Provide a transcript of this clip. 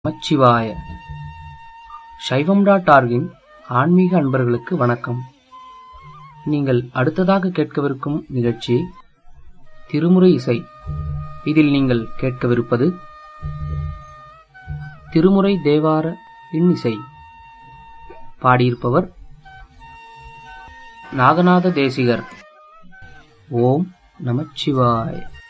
நமச்சிவாய. சைவம்.org-இன் ஆன்மீக அன்பர்களுக்கு வணக்கம். நீங்கள் அடுத்ததாக கேட்கவிருக்கும் நிகழ்ச்சி திருமுறை இசை. இதில் நீங்கள் கேட்கவிருப்பது திருமுறை தேவார இன்னிசை. பாடியிருப்பவர் நாகநாத தேசிகர். ஓம் நமச்சிவாய.